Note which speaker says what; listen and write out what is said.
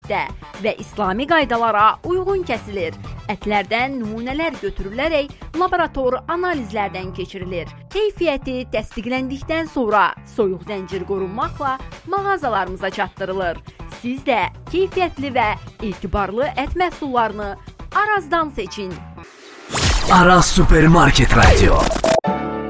Speaker 1: şəraitdə və İslami qaydalara uyğun kəsilir. Ətlərdən nümunələr götürülərək laborator analizlərdən keçirilir. Keyfiyyəti təsdiqləndikdən sonra soyuq zəncir qorunmaqla mağazalarımıza çatdırılır. Siz də keyfiyyətli və etibarlı ət məhsullarını Arazdan seçin.
Speaker 2: Araz Supermarket Radio.